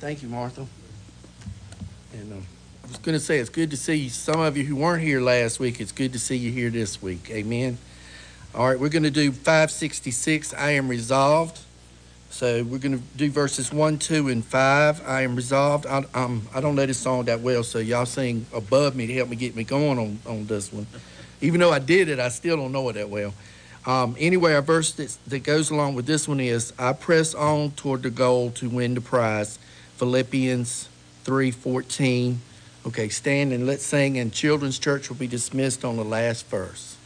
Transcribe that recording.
Thank you, Martha. And I was going to say, it's good to see some of you who weren't here last week. It's good to see you here this week. Amen. All right, we're going to do 566, I am resolved. So we're going to do verses 1, 2, and 5. I am resolved. I don't know this song that well, so y'all sing above me to help me get me going on this one. Even though I did it, I still don't know it that well. Anyway, our verse that goes along with this one is, I press on toward the goal to win the prize. Philippians 3:14. Okay, stand and let's sing, and children's church will be dismissed on the last verse.